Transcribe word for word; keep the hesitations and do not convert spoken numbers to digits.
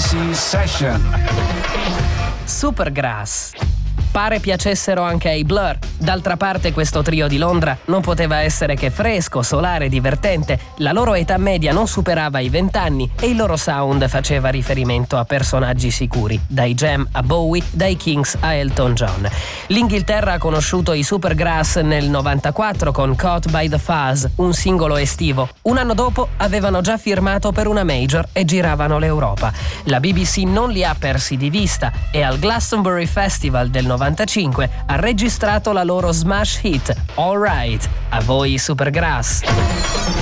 C Session. Supergrass. Pare piacessero anche ai Blur. D'altra parte questo trio di Londra non poteva essere che fresco, solare, divertente. La loro età media non superava i vent'anni e il loro sound faceva riferimento a personaggi sicuri, dai Jam a Bowie, dai Kings a Elton John. L'Inghilterra ha conosciuto i Supergrass nel novantaquattro con Caught by the Fuzz, un singolo estivo. Un anno dopo avevano già firmato per una major e giravano l'Europa. La B B C non li ha persi di vista e al Glastonbury Festival del novantacinque ha registrato la loro smash hit All Right. A voi Supergrass.